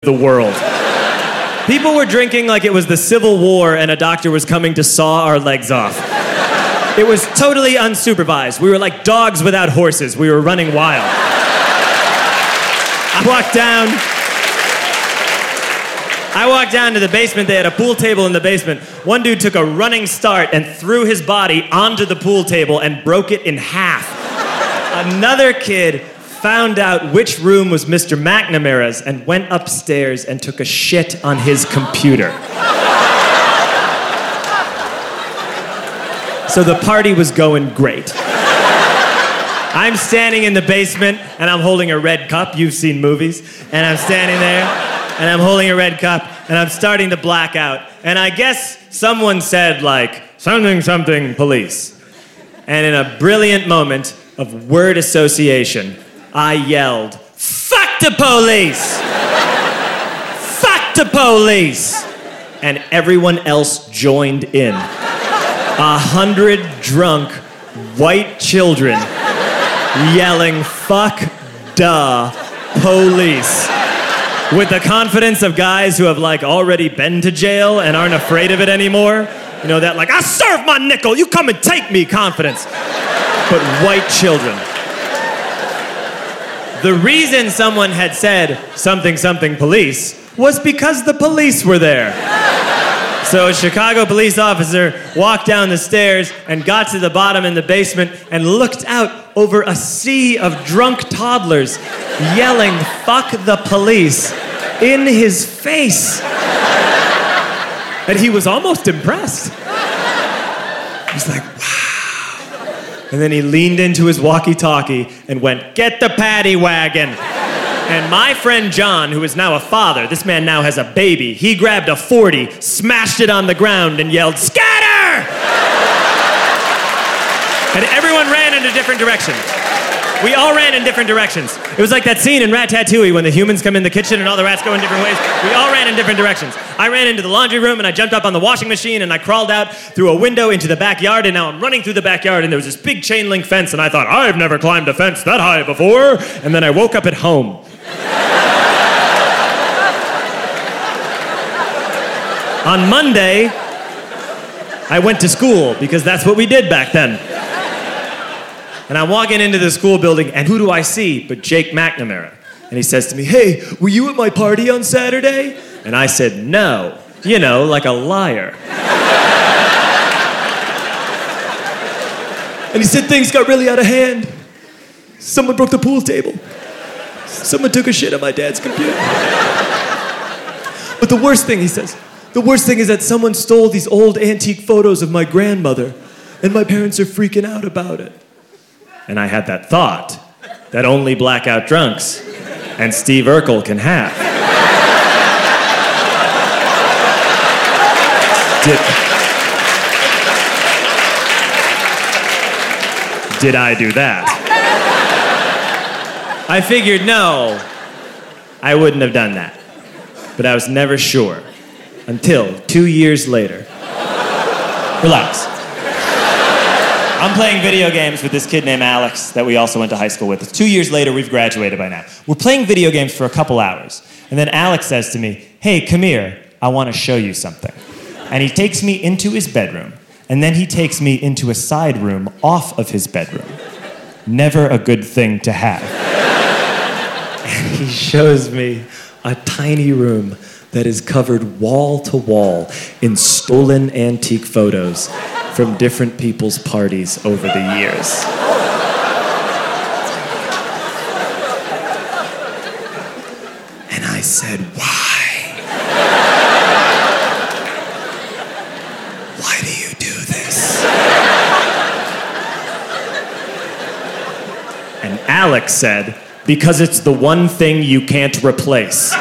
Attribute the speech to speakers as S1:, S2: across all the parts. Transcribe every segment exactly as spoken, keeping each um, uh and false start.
S1: the world. People were drinking like it was the Civil War and a doctor was coming to saw our legs off. It was totally unsupervised. We were like dogs without horses. We were running wild. I walked down. I walked down to the basement. They had a pool table in the basement. One dude took a running start and threw his body onto the pool table and broke it in half. Another kid found out which room was Mister McNamara's and went upstairs and took a shit on his computer. So the party was going great. I'm standing in the basement and I'm holding a red cup. You've seen movies. And I'm standing there and I'm holding a red cup and I'm starting to black out. And I guess someone said like, something, something, police. And in a brilliant moment of word association, I yelled, fuck the police! Fuck the police! And everyone else joined in. A hundred drunk white children yelling, fuck the police. With the confidence of guys who have like already been to jail and aren't afraid of it anymore. You know, that like, I serve my nickel, you come and take me confidence. But white children. The reason someone had said something, something police was because the police were there. So a Chicago police officer walked down the stairs and got to the bottom in the basement and looked out over a sea of drunk toddlers yelling, fuck the police, in his face. And he was almost impressed. He was like, wow. And then he leaned into his walkie-talkie and went, get the paddy wagon. And my friend John, who is now a father, this man now has a baby, he grabbed a forty, smashed it on the ground, and yelled, scatter! And everyone ran in a different direction. We all ran in different directions. It was like that scene in Ratatouille when the humans come in the kitchen and all the rats go in different ways. We all ran in different directions. I ran into the laundry room and I jumped up on the washing machine and I crawled out through a window into the backyard, and now I'm running through the backyard and there was this big chain link fence and I thought, I've never climbed a fence that high before. And then I woke up at home. On Monday, I went to school because that's what we did back then. And I'm walking into the school building, and who do I see but Jake McNamara? And he says to me, hey, were you at my party on Saturday? And I said, no. You know, like a liar. And he said, things got really out of hand. Someone broke the pool table. Someone took a shit on my dad's computer. But the worst thing, he says, the worst thing is that someone stole these old antique photos of my grandmother, and my parents are freaking out about it. And I had that thought that only blackout drunks and Steve Urkel can have. Did, did I do that? I figured, no, I wouldn't have done that. But I was never sure until two years later. Relax. I'm playing video games with this kid named Alex that we also went to high school with. It's two years later, we've graduated by now. We're playing video games for a couple hours. And then Alex says to me, hey, come here, I want to show you something. And he takes me into his bedroom. And then he takes me into a side room off of his bedroom. Never a good thing to have. And he shows me a tiny room that is covered wall to wall in stolen antique photos from different people's parties over the years. And I said, why? Why do you do this? And Alex said, because it's the one thing you can't replace.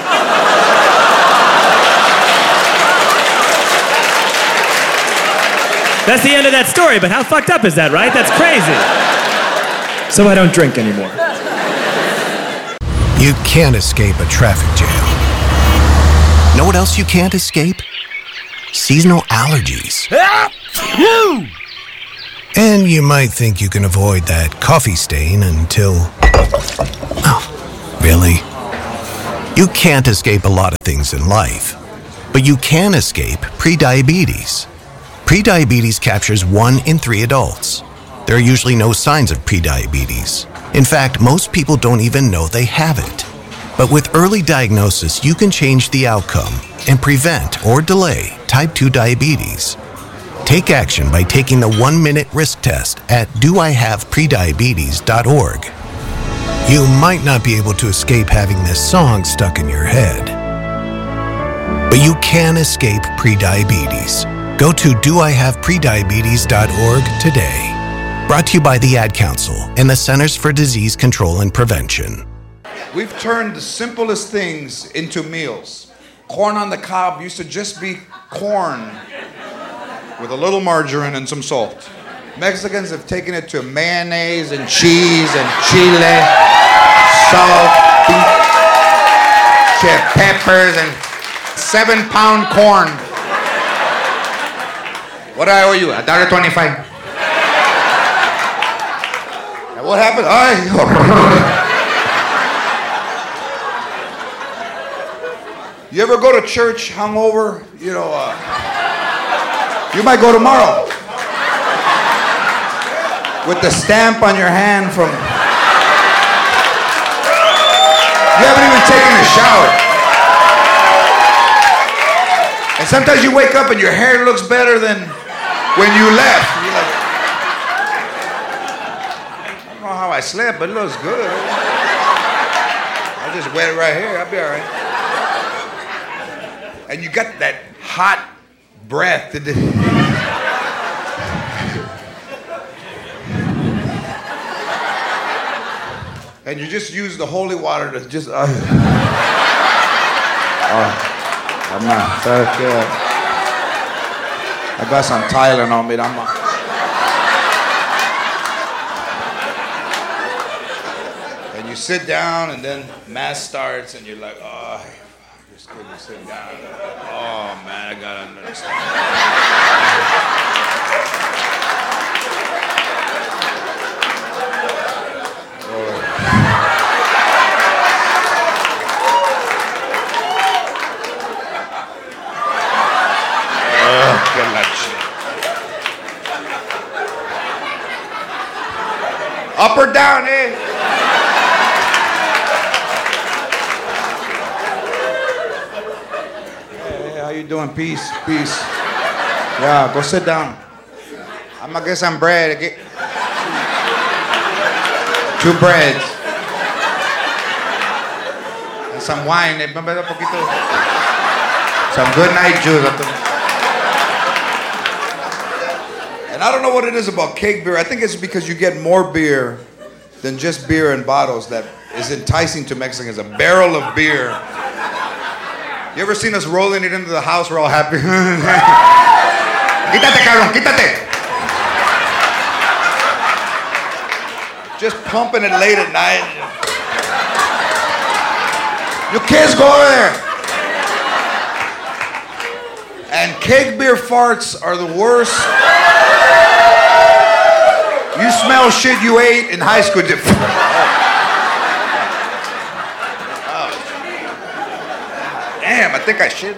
S1: That's the end of that story, but how fucked up is that, right? That's crazy. So I don't drink anymore.
S2: You can't escape a traffic jam. Know what else you can't escape? Seasonal allergies. And you might think you can avoid that coffee stain until... Oh, really? You can't escape a lot of things in life, but you can escape prediabetes. Prediabetes captures one in three adults. There are usually no signs of prediabetes. In fact, most people don't even know they have it. But with early diagnosis, you can change the outcome and prevent or delay type two diabetes. Take action by taking the one-minute risk test at do I have prediabetes dot org. You might not be able to escape having this song stuck in your head, but you can escape prediabetes. Go to do I have prediabetes dot org today. Brought to you by the Ad Council and the Centers for Disease Control and Prevention.
S3: We've turned the simplest things into meals. Corn on the cob used to just be corn with a little margarine and some salt. Mexicans have taken it to mayonnaise and cheese and chile, salt, beef, peppers, and seven pound corn. What do I owe you? a dollar twenty-five. And what happened? I... You ever go to church hungover? You know, uh, you might go tomorrow with the stamp on your hand from. You haven't even taken a shower. And sometimes you wake up and your hair looks better than when you left. You're like, I don't know how I slept, but it looks good. I'll just wet it right here. I'll be all right. And you got that hot breath. To and you just use the holy water to just. Uh, oh, I'm not. Fuck yeah. I got some Tylenol on me. I'm not. And you sit down, and then mass starts, and you're like, oh. Couldn't sit down. Oh man, I gotta understand. Oh. Oh, qué la ch- Up or down, eh? How you doing? Peace, peace. Yeah, go sit down. I'm gonna get some bread. Get two breads and some wine. Some good night juice. And I don't know what it is about cake beer. I think it's because you get more beer than just beer in bottles that is enticing to Mexicans. A barrel of beer. You ever seen us rolling it into the house? We're all happy. Quítate, cabrón, quítate. Just pumping it late at night. You kids go over there. And keg beer farts are the worst. You smell shit you ate in high school. Damn, I think I should.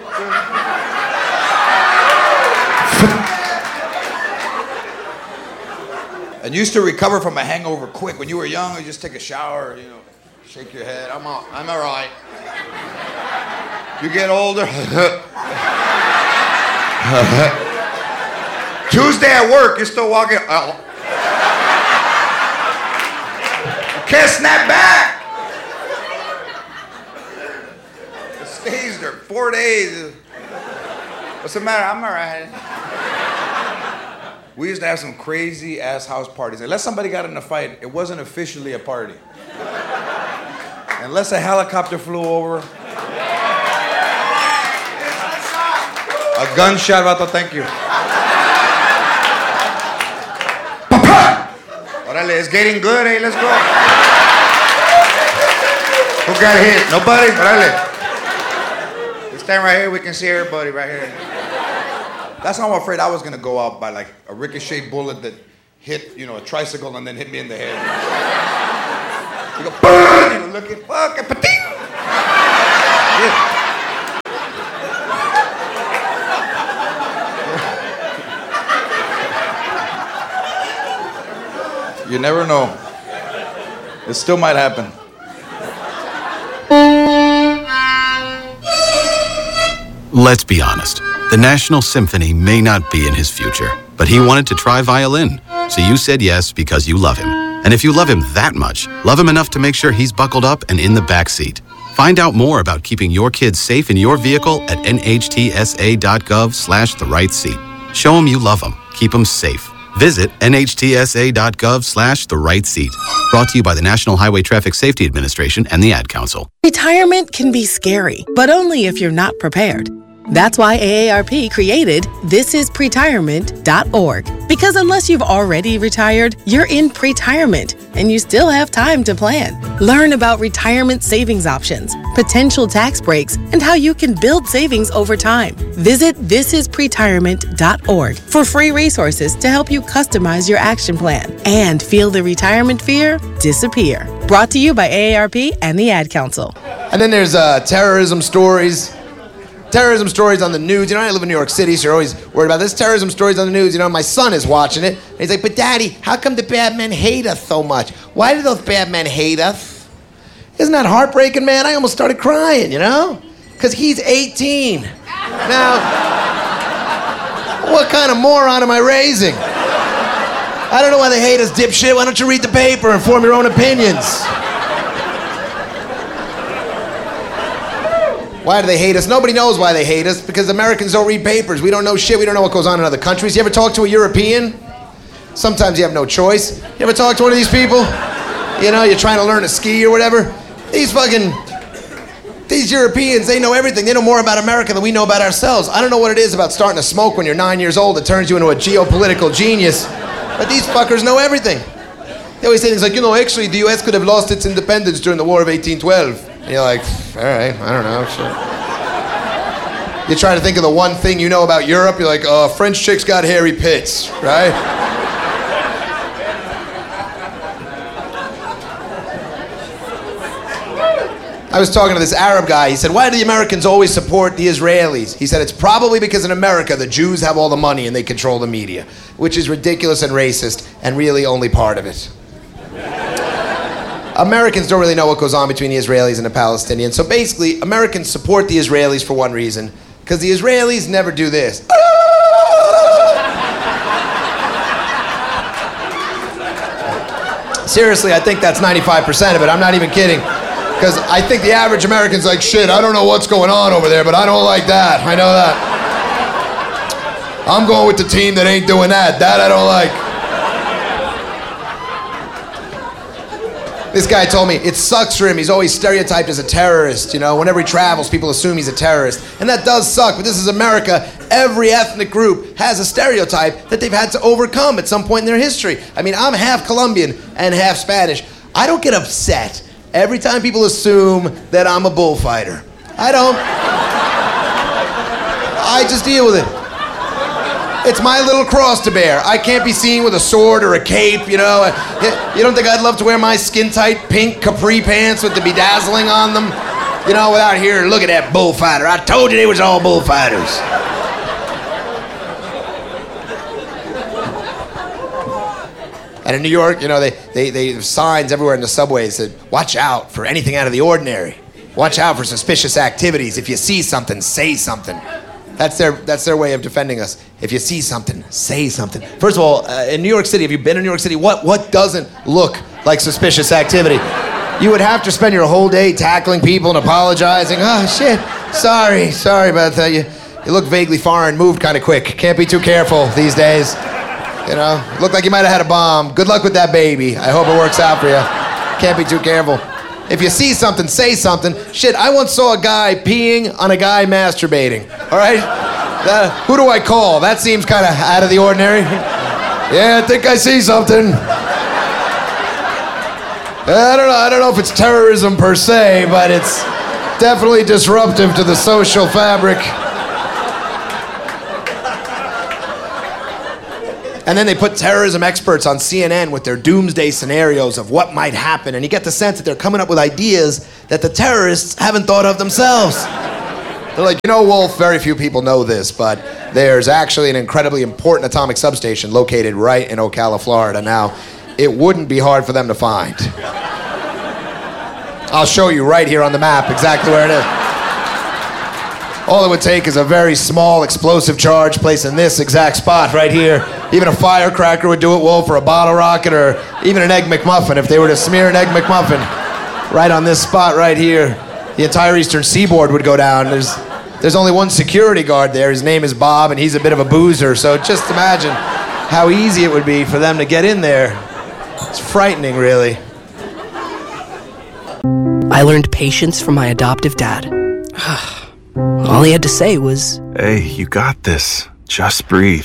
S3: And used to recover from a hangover quick. When you were young, you just take a shower, you know, shake your head. I'm all, I'm all right. You get older. Tuesday at work, you're still walking. Oh. You can't snap back. Stays there four days. What's the matter? I'm all right. We used to have some crazy ass house parties. Unless somebody got in a fight, it wasn't officially a party. Unless a helicopter flew over. A gunshot, vato, thank you. Orale, it's getting good, hey, let's go. Who got hit? Nobody? Orale. Stand right here, we can see everybody right here. That's how I'm afraid I was gonna go out by like a ricochet bullet that hit, you know, a tricycle and then hit me in the head. You go, boom, and you look at, fuck, and pating. never know. It still might happen.
S4: Let's be honest. The National Symphony may not be in his future, but he wanted to try violin. So you said yes because you love him. And if you love him that much, love him enough to make sure he's buckled up and in the back seat. Find out more about keeping your kids safe in your vehicle at nhtsa.gov slash the right seat. Show them you love them. Keep them safe. Visit nhtsa.gov slash the right seat. Brought to you by the National Highway Traffic Safety Administration and the Ad Council.
S5: Retirement can be scary, but only if you're not prepared. That's why A A R P created this is pretirement dot org. Because unless you've already retired, you're in pretirement, and you still have time to plan. Learn about retirement savings options, potential tax breaks, and how you can build savings over time. Visit this is pretirement dot org for free resources to help you customize your action plan and feel the retirement fear disappear. Brought to you by A A R P and the Ad Council.
S6: And then there's uh, terrorism stories. Terrorism stories on the news. You know, I live in New York City, so you're always worried about this. Terrorism stories on the news. You know, my son is watching it. And he's like, but Daddy, how come the bad men hate us so much? Why do those bad men hate us? Isn't that heartbreaking, man? I almost started crying, you know? Because he's eighteen. Now, what kind of moron am I raising? I don't know why they hate us, dipshit. Why don't you read the paper and form your own opinions? Why do they hate us? Nobody knows why they hate us, because Americans don't read papers. We don't know shit. We don't know what goes on in other countries. You ever talk to a European? Sometimes you have no choice. You ever talk to one of these people? You know, you're trying to learn to ski or whatever. These fucking, these Europeans, they know everything. They know more about America than we know about ourselves. I don't know what it is about starting to smoke when you're nine years old that turns you into a geopolitical genius. But these fuckers know everything. They always say things like, you know, actually the U S could have lost its independence during the War of eighteen twelve. And you're like, all right, I don't know, shit. You try to think of the one thing you know about Europe, you're like, oh, French chicks got hairy pits, right? I was talking to this Arab guy. He said, why do the Americans always support the Israelis? He said, it's probably because in America, the Jews have all the money and they control the media, which is ridiculous and racist and really only part of it. Americans don't really know what goes on between the Israelis and the Palestinians. So basically, Americans support the Israelis for one reason, because the Israelis never do this. Seriously, I think that's ninety-five percent of it. I'm not even kidding. Because I think the average American's like, shit, I don't know what's going on over there, but I don't like that. I know that. I'm going with the team that ain't doing that. That I don't like. This guy told me it sucks for him. He's always stereotyped as a terrorist. You know, whenever he travels, people assume he's a terrorist. And that does suck, but this is America. Every ethnic group has a stereotype that they've had to overcome at some point in their history. I mean, I'm half Colombian and half Spanish. I don't get upset every time people assume that I'm a bullfighter. I don't. I just deal with it. It's my little cross to bear. I can't be seen with a sword or a cape, you know. You don't think I'd love to wear my skin-tight pink capri pants with the bedazzling on them? You know, without hearing, look at that bullfighter. I told you they was all bullfighters. And in New York, you know, they, they, they have signs everywhere in the subways that said, watch out for anything out of the ordinary. Watch out for suspicious activities. If you see something, say something. That's their that's their way of defending us. If you see something, say something. First of all, uh, in New York City, have you been in New York City? What what doesn't look like suspicious activity? You would have to spend your whole day tackling people and apologizing. Oh, shit. Sorry, sorry about that. You, you look vaguely foreign, moved kind of quick. Can't be too careful these days. You know, looked like you might have had a bomb. Good luck with that baby. I hope it works out for you. Can't be too careful. If you see something, say something. Shit, I once saw a guy peeing on a guy masturbating. All right? That, who do I call? That seems kind of out of the ordinary. Yeah, I think I see something. I don't know. I don't know if it's terrorism per se, but it's definitely disruptive to the social fabric. And then they put terrorism experts on C N N with their doomsday scenarios of what might happen, and you get the sense that they're coming up with ideas that the terrorists haven't thought of themselves. They're like, you know, Wolf, very few people know this, but there's actually an incredibly important atomic substation located right in Ocala, Florida. Now, it wouldn't be hard for them to find. I'll show you right here on the map exactly where it is. All it would take is a very small explosive charge placed in this exact spot right here. Even a firecracker would do it, Wolf, or a bottle rocket, or even an Egg McMuffin. If they were to smear an Egg McMuffin right on this spot right here, the entire eastern seaboard would go down. There's, there's only one security guard there. His name is Bob, and he's a bit of a boozer. So just imagine how easy it would be for them to get in there. It's frightening, really.
S7: I learned patience from my adoptive dad. All he had to say was,
S8: "Hey, you got this. Just breathe."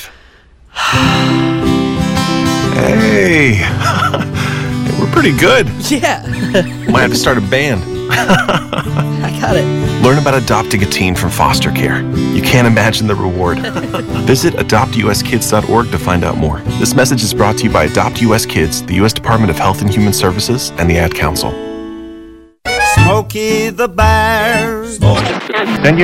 S8: Hey, we're pretty good.
S7: yeah,
S8: Might have to start a band.
S7: I got it.
S8: Learn about adopting a teen from foster care. You can't imagine the reward. Visit adopt u s kids dot org to find out more. This message is brought to you by Adopt U S Kids, the U S Department of Health and Human Services, and the Ad Council.
S9: Smokey the Bear.
S10: Then you